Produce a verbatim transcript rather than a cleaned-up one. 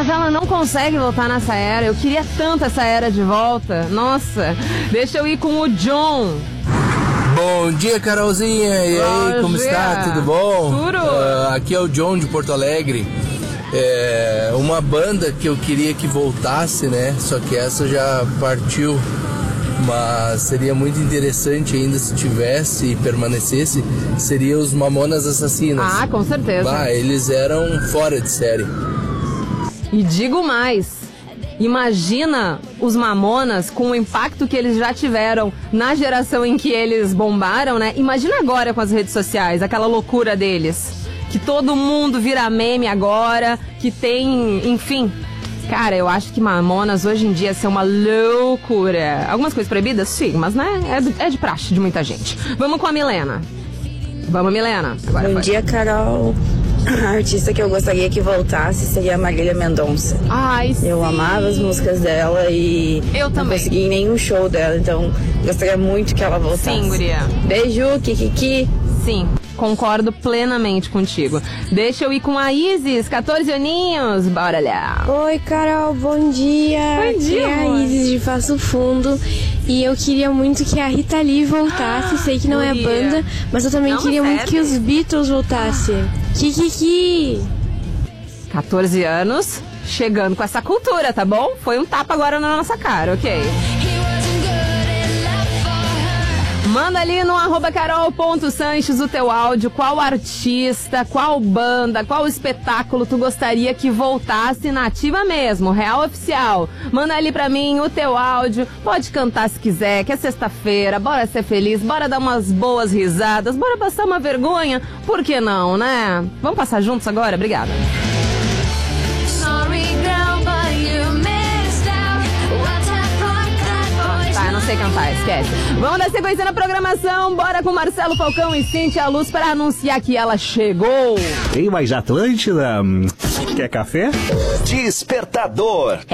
Mas ela não consegue voltar nessa era. Eu queria tanto essa era de volta. Nossa, deixa eu ir com o John. Bom dia, Carolzinha. E aí, Bom como dia. está? Tudo bom? Tudo. Uh, aqui é o John de Porto Alegre. É uma banda que eu queria que voltasse, né? Só que essa já partiu. Mas seria muito interessante ainda se tivesse e permanecesse. Seria os Mamonas Assassinas. Ah, com certeza. Ah, eles eram fora de série. E digo mais. Imagina os Mamonas com o impacto que eles já tiveram na geração em que eles bombaram, né? Imagina agora com as redes sociais, aquela loucura deles. Que todo mundo vira meme agora, que tem, enfim. Cara, eu acho que Mamonas hoje em dia ia ser uma loucura. Algumas coisas proibidas? Sim, mas né, é, de, é de praxe de muita gente. Vamos com a Milena. Vamos, Milena. Agora Bom foi. dia, Carol. A artista que eu gostaria que voltasse seria a Marília Mendonça. Ai, sim. Eu amava as músicas dela e Eu não também. consegui ir em nenhum show dela, então gostaria muito que ela voltasse. Sim, guria. Beijo, Kikiki. Sim, concordo plenamente contigo. Deixa eu ir com a Isis, catorze aninhos. Bora lá. Oi, Carol, bom dia. Bom dia, Aqui é a amor. Isis de Passo Fundo. E eu queria muito que a Rita Lee voltasse. Sei que não é guria. banda, mas eu também Não, queria mas muito serve. que os Beatles voltassem. Kikiki! catorze anos, chegando com essa cultura, tá bom? Foi um tapa agora na nossa cara, ok? Manda ali no arroba carol.sanches o teu áudio, qual artista, qual banda, qual espetáculo tu gostaria que voltasse na ativa mesmo, real oficial. Manda ali pra mim o teu áudio, pode cantar se quiser, que é sexta-feira, bora ser feliz, bora dar umas boas risadas, bora passar uma vergonha, por que não, né? Vamos passar juntos agora? Obrigada. Tá, não sei cantar, esquece. Vamos dar sequência na programação. Bora com Marcelo Falcão e Cintia Luz para anunciar que ela chegou. Tem mais Atlântida? Quer café? Despertador.